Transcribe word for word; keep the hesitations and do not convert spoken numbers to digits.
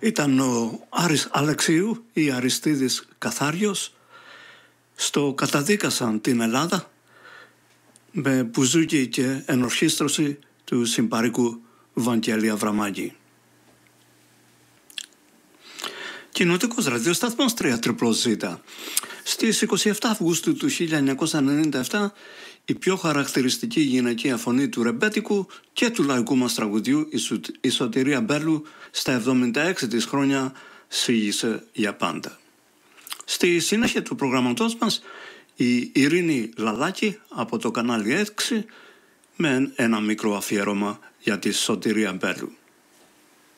Ήταν ο Άρης Αλεξίου ή Αριστίδης Καθάριος. Στο καταδίκασαν την Ελλάδα με μπουζούκι και ενορχήστρωση του συμπαρίκου Βαγγέλη Αβραμάκη. Κοινοτικός ραδιοσταθμός τρία ζέτα. Στις είκοσι επτά Αυγούστου του χίλια εννιακόσια ενενήντα επτά η πιο χαρακτηριστική γυναικεία φωνή του ρεμπέτικου και του λαϊκού μας τραγουδιού, η Σωτηρία Μπέρλου, στα εβδομήντα έξι της χρόνια σφίγγισε για πάντα. Στη συνέχεια του προγραμματός μας η Ειρήνη Λαλάκη από το κανάλι έξι με ένα μικρό αφιέρωμα για τη Σωτηρία Μπέρλου.